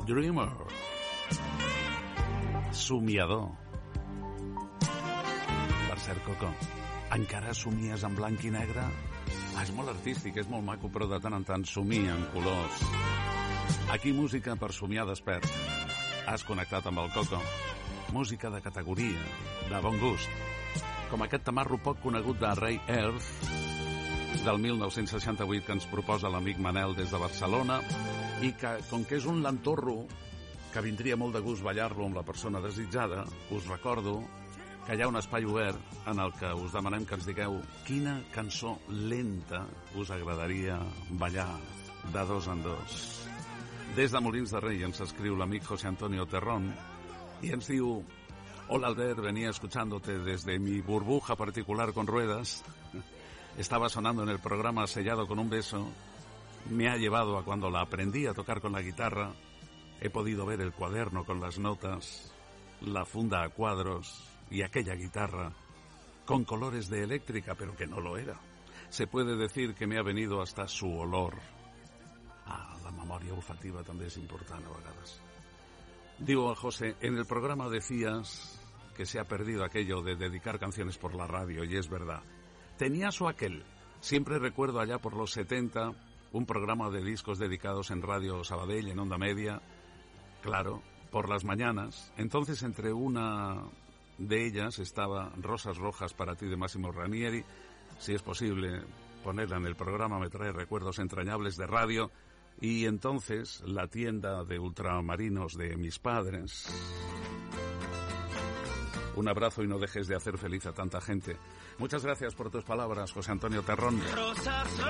Dreamer. Somiador. Per cert, Coco, encara somies en blanc i negre? És molt artístic, és molt maco, però de tant en tant somia en colors. Aquí música per somiar despert. Has connectat amb el Coco. Música de categoria, de bon gust. Com aquest tamarro poc conegut de Ray Earth, del 1968, que ens proposa l'amic Manel des de Barcelona, i que, com que és un lentorro que vindria molt de gust ballar-lo amb la persona desitjada, us recordo que hi ha un espai obert en el que us demanem que ens digueu quina cançó lenta us agradaria ballar de dos en dos. Des de Molins de Rei ens escriu l'amic José Antonio Terrón y ens diu: hola Albert, venía escuchándote desde mi burbuja particular con ruedas. Estaba sonando en el programa Sellado con un beso. Me ha llevado a cuando la aprendí a tocar con la guitarra. He podido ver el cuaderno con las notas, la funda a cuadros y aquella guitarra con colores de eléctrica, pero que no lo era. Se puede decir que me ha venido hasta su olor. La memòria olfativa també és important a vegades. Digo, José, en el programa decías que se ha perdido aquello de dedicar canciones por la radio, y es verdad. Tenías o aquel. Siempre recuerdo allá por los 70 un programa de discos dedicados en Radio Sabadell, en Onda Media, claro, por las mañanas. Entonces, entre una de ellas estaba Rosas Rojas para ti de Máximo Ranieri. Si es posible ponerla en el programa, me trae recuerdos entrañables de radio. Y entonces la tienda de ultramarinos de mis padres. Un abrazo y no dejes de hacer feliz a tanta gente. Muchas gracias por tus palabras, José Antonio Terrón.